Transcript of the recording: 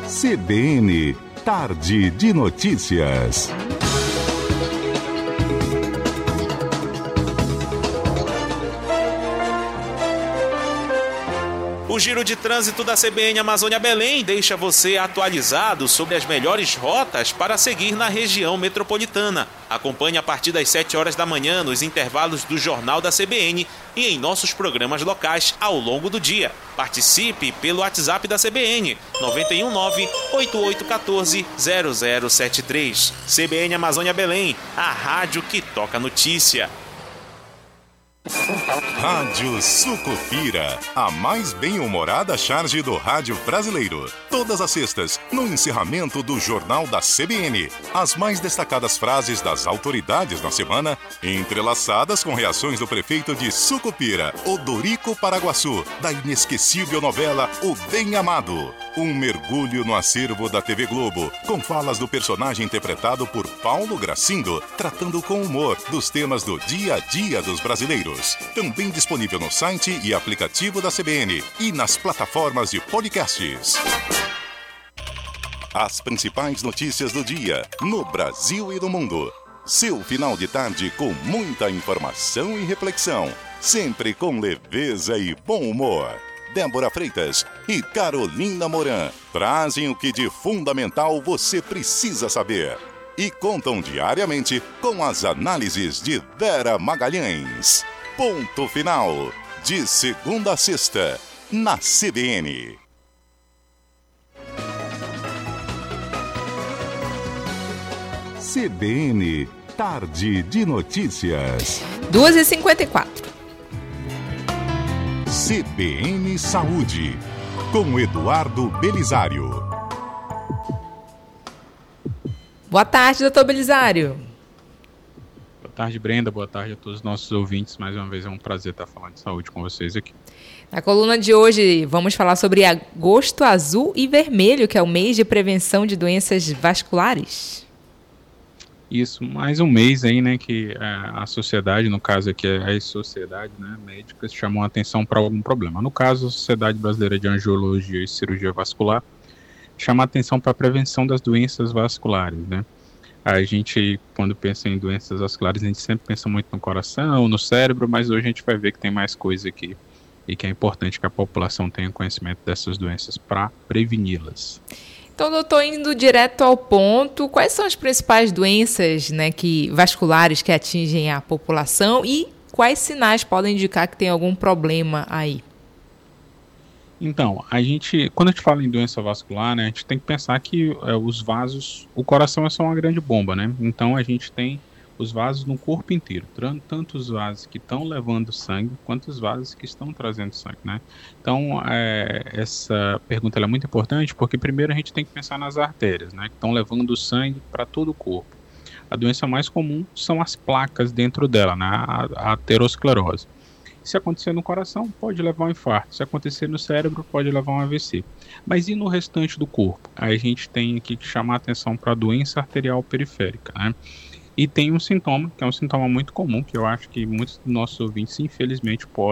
CBN, Tarde de Notícias. O Giro de Trânsito da CBN Amazônia Belém deixa você atualizado sobre as melhores rotas para seguir na região metropolitana. Acompanhe a partir das 7 horas da manhã nos intervalos do Jornal da CBN e em nossos programas locais ao longo do dia. Participe pelo WhatsApp da CBN 919-8814-0073. CBN Amazônia Belém, a rádio que toca notícia. Rádio Sucupira, a mais bem-humorada charge do rádio brasileiro. Todas as sextas, no encerramento do Jornal da CBN. As mais destacadas frases das autoridades na semana, entrelaçadas com reações do prefeito de Sucupira, Odorico Paraguaçu, da inesquecível novela O Bem Amado. Um mergulho no acervo da TV Globo, com falas do personagem interpretado por Paulo Gracindo, tratando com humor dos temas do dia a dia dos brasileiros. Também disponível no site e aplicativo da CBN e nas plataformas de podcasts. As principais notícias do dia, no Brasil e no mundo. Seu final de tarde com muita informação e reflexão, sempre com leveza e bom humor. Débora Freitas e Carolina Moran trazem o que de fundamental você precisa saber e contam diariamente com as análises de Vera Magalhães. Ponto final, de segunda a sexta, na CBN. CBN, Tarde de Notícias. 2h54. CBN Saúde, com Eduardo Belisário. Boa tarde, doutor Belisário. Boa tarde, Brenda. Boa tarde a todos os nossos ouvintes. Mais uma vez é um prazer estar falando de saúde com vocês aqui. Na coluna de hoje vamos falar sobre agosto azul e vermelho, que é o mês de prevenção de doenças vasculares. Isso, mais um mês aí, né, que a sociedade, no caso aqui a sociedade, né, médicas, chamou a atenção para algum problema. No caso, a Sociedade Brasileira de Angiologia e Cirurgia Vascular chama a atenção para a prevenção das doenças vasculares, né. A gente, quando pensa em doenças vasculares, a gente sempre pensa muito no coração, no cérebro, mas hoje a gente vai ver que tem mais coisa aqui e que é importante que a população tenha conhecimento dessas doenças para preveni-las. Então, doutor, indo direto ao ponto, quais são as principais doenças, né, vasculares que atingem a população e quais sinais podem indicar que tem algum problema aí? Então, quando a gente fala em doença vascular, né, a gente tem que pensar que os vasos, o coração é só uma grande bomba, né? Então a gente tem os vasos no corpo inteiro, tanto os vasos que estão levando sangue, quanto os vasos que estão trazendo sangue, né? Então, essa pergunta é muito importante, porque primeiro a gente tem que pensar nas artérias, né, que estão levando o sangue para todo o corpo. A doença mais comum são as placas dentro dela, né, a aterosclerose. Se acontecer no coração, pode levar a um infarto. Se acontecer no cérebro, pode levar a um AVC. Mas e no restante do corpo? Aí a gente tem aqui que chamar a atenção para a doença arterial periférica, né? E tem um sintoma, que é um sintoma muito comum, que eu acho que muitos dos nossos ouvintes, infelizmente, podem